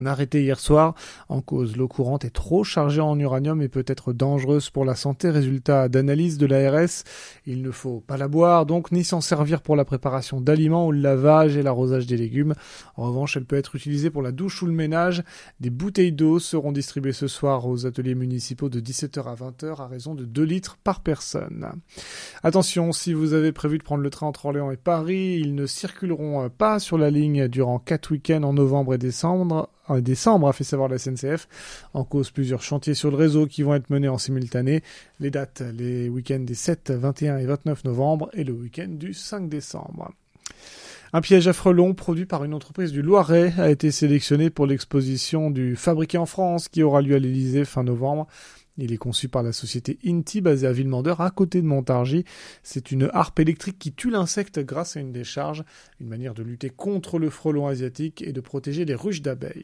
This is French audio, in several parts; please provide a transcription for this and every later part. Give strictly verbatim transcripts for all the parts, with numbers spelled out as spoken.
Arrêté hier soir, en cause l'eau courante est trop chargée en uranium et peut être dangereuse pour la santé. Résultat d'analyse de l'A R S, il ne faut pas la boire, donc ni s'en servir pour la préparation d'aliments ou le lavage et l'arrosage des légumes. En revanche, elle peut être utilisée pour la douche ou le ménage. Des bouteilles d'eau seront distribuées ce soir aux ateliers municipaux de dix-sept heures à vingt heures à raison de deux litres par personne. Attention, si vous avez prévu de prendre le train entre Orléans et Paris, ils ne circuleront pas sur la ligne durant quatre week-ends en novembre et décembre. En décembre, a fait savoir la S N C F. En cause, plusieurs chantiers sur le réseau qui vont être menés en simultané. Les dates, les week-ends des sept, vingt et un et vingt-neuf novembre et le week-end du cinq décembre. Un piège à frelons produit par une entreprise du Loiret a été sélectionné pour l'exposition du Fabriqué en France qui aura lieu à l'Élysée fin novembre. Il est conçu par la société Inti, basée à Villemandeur, à côté de Montargis. C'est une harpe électrique qui tue l'insecte grâce à une décharge, une manière de lutter contre le frelon asiatique et de protéger les ruches d'abeilles.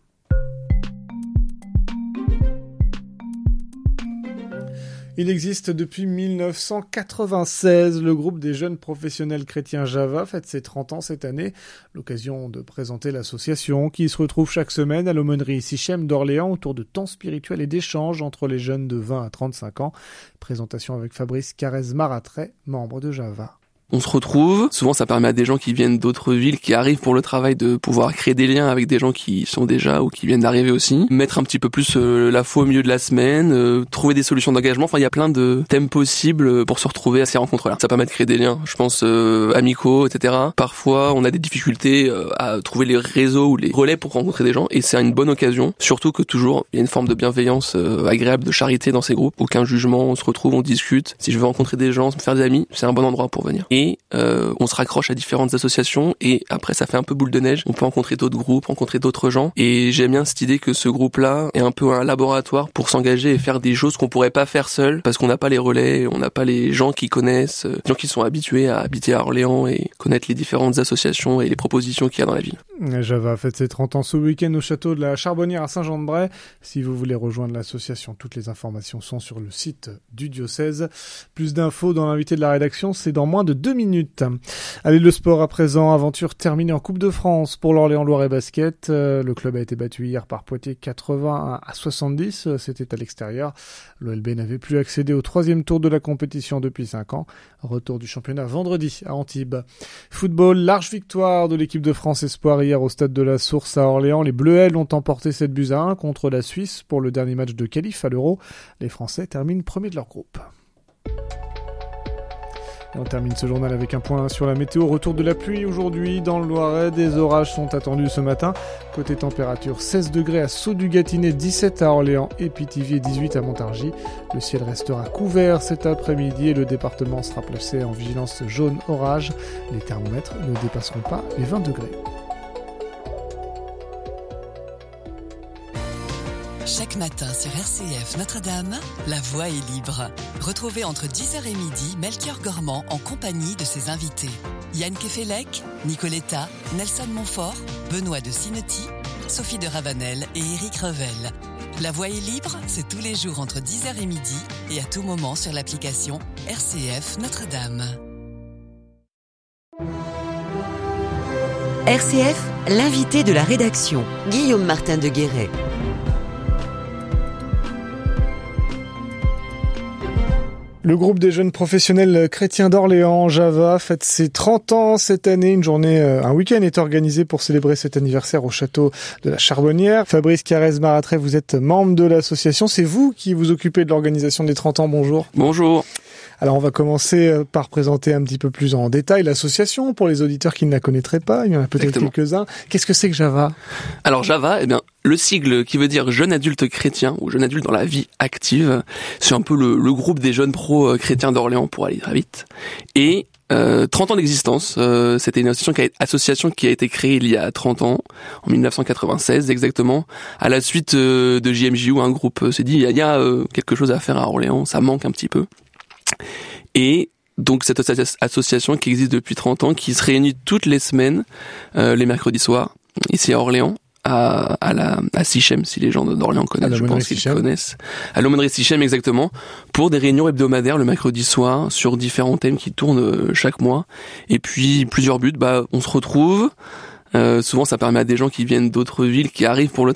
Il existe depuis mille neuf cent quatre-vingt-seize. Le groupe des jeunes professionnels chrétiens Java fête ses trente ans cette année. L'occasion de présenter l'association qui se retrouve chaque semaine à l'aumônerie Sichem d'Orléans autour de temps spirituels et d'échanges entre les jeunes de vingt à trente-cinq ans. Présentation avec Fabrice Carrez-Maratret, membre de Java. On se retrouve, souvent ça permet à des gens qui viennent d'autres villes, qui arrivent pour le travail, de pouvoir créer des liens avec des gens qui sont déjà ou qui viennent d'arriver aussi, mettre un petit peu plus euh, la foi au milieu de la semaine, euh, trouver des solutions d'engagement, enfin il y a plein de thèmes possibles pour se retrouver à ces rencontres-là. Ça permet de créer des liens, je pense euh, amicaux, et cetera. Parfois on a des difficultés euh, à trouver les réseaux ou les relais pour rencontrer des gens, et c'est une bonne occasion, surtout que toujours il y a une forme de bienveillance euh, agréable, de charité dans ces groupes, aucun jugement, on se retrouve, on discute. Si je veux rencontrer des gens, me faire des amis, c'est un bon endroit pour venir. Et euh, on se raccroche à différentes associations et après ça fait un peu boule de neige. On peut rencontrer d'autres groupes, rencontrer d'autres gens et j'aime bien cette idée que ce groupe-là est un peu un laboratoire pour s'engager et faire des choses qu'on pourrait pas faire seul parce qu'on n'a pas les relais, on n'a pas les gens qui connaissent, les gens qui sont habitués à habiter à Orléans et connaître les différentes associations et les propositions qu'il y a dans la ville. Java fête ses trente ans ce week-end au château de la Charbonnière à Saint-Jean-de-Bray. Si vous voulez rejoindre l'association, toutes les informations sont sur le site du diocèse. Plus d'infos dans l'invité de la rédaction, c'est dans moins de deux minutes. Allez, le sport à présent. Aventure terminée en Coupe de France pour l'Orléans Loiret Basket. Euh, le club a été battu hier par Poitiers quatre-vingts à soixante-dix. C'était à l'extérieur. L'O L B n'avait plus accédé au troisième tour de la compétition depuis cinq ans. Retour du championnat vendredi à Antibes. Football, large victoire de l'équipe de France Espoir hier au stade de la Source à Orléans. Les Bleuets ont emporté sept buts à un contre la Suisse pour le dernier match de qualif à l'Euro. Les Français terminent premiers de leur groupe. Et on termine ce journal avec un point sur la météo. Retour de la pluie aujourd'hui dans le Loiret. Des orages sont attendus ce matin. Côté température, seize degrés à Saut-du-Gâtinais, dix-sept à Orléans et Pithiviers, dix-huit à Montargis. Le ciel restera couvert cet après-midi et le département sera placé en vigilance jaune orage. Les thermomètres ne dépasseront pas les vingt degrés. Chaque matin sur R C F Notre-Dame, la voix est libre. Retrouvez entre dix heures et midi Melchior Gormand en compagnie de ses invités. Yann Kefelec, Nicoletta, Nelson Montfort, Benoît de Sinetti, Sophie de Ravanel et Éric Revel. La voix est libre, c'est tous les jours entre dix heures et midi et à tout moment sur l'application R C F Notre-Dame. R C F, l'invité de la rédaction, Guillaume Martin de Guéret. Le groupe des jeunes professionnels chrétiens d'Orléans, Java, fête ses trente ans cette année. Une journée, un week-end est organisé pour célébrer cet anniversaire au château de la Charbonnière. Fabrice Carrez-Maratret, vous êtes membre de l'association. C'est vous qui vous occupez de l'organisation des trente ans. Bonjour. Bonjour. Alors on va commencer par présenter un petit peu plus en détail l'association pour les auditeurs qui ne la connaîtraient pas. Il y en a peut-être Exactement. quelques-uns. Qu'est-ce que c'est que Java ? Alors Java, eh bien, le sigle qui veut dire jeune adulte chrétien ou jeune adulte dans la vie active, c'est un peu le, le groupe des jeunes pros chrétiens d'Orléans pour aller très vite. Et euh, trente ans d'existence, euh, c'était une association qui, a, association qui a été créée il y a trente ans, en dix-neuf cent quatre-vingt-seize exactement, à la suite euh, de J M J où un groupe s'est dit il y a, il y a euh, quelque chose à faire à Orléans, ça manque un petit peu. Et donc cette association qui existe depuis trente ans, qui se réunit toutes les semaines, euh, les mercredis soirs, ici à Orléans, à, à la à Sichem, si les gens d'Orléans connaissent, je pense qu'ils connaissent, à l'aumônerie Sichem exactement, pour des réunions hebdomadaires le mercredi soir sur différents thèmes qui tournent chaque mois. Et puis plusieurs buts, bah on se retrouve. Euh, souvent, ça permet à des gens qui viennent d'autres villes, qui arrivent pour le